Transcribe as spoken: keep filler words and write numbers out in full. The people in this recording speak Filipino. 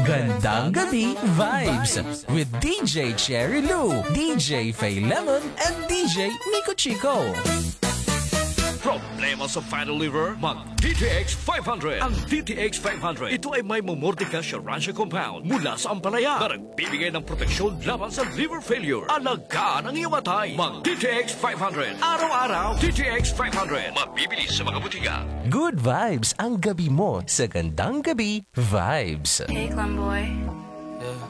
Gandang Gabi Vibes with D J Cherry Lou, D J Faye Lemon, and D J Nico Chico. Problema sa final liver? Mag-D T X five hundred. Ang D T X five hundred, ito ay may Momordica Sharansha compound mula sa ampalaya na nagbibigay ng proteksyon laban sa liver failure. Alagaan ang iyong matay. Mag-D T X five hundred. Araw-araw, D T X five hundred. Mabibili sa mga butika. Good vibes ang gabi mo sa Gandang Gabi Vibes. Hey, Clem boy.